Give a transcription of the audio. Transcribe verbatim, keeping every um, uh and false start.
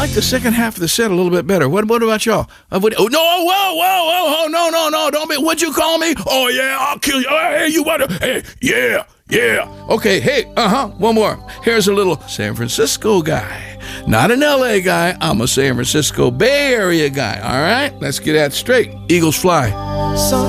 like the second half of the set a little bit better. What, what about y'all? Uh, what, oh, no, whoa, whoa, whoa, oh, no, no, no, don't be, what'd you call me? Oh, yeah, I'll kill you. Oh, hey, you want to, hey, yeah, yeah. Okay, hey, uh-huh, one more. Here's a little San Francisco guy. Not an L A guy. I'm a San Francisco Bay Area guy, all right? Let's get that straight. Eagles fly.